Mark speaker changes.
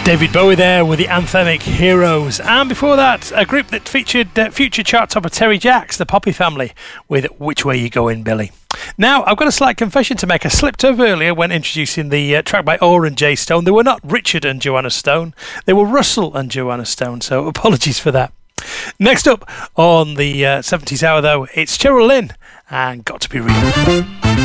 Speaker 1: David Bowie there with the anthemic Heroes. And before that, a group that featured future chart topper Terry Jacks, the Poppy Family, with Which Way You Going, Billy. Now, I've got a slight confession to make. I slipped up earlier when introducing the track by Orr and Jay Stone. They were not Richard and Joanna Stone. They were Russell and Joanna Stone, so apologies for that. Next up on the 70s Hour, though, it's Cheryl Lynn and Got to Be Real.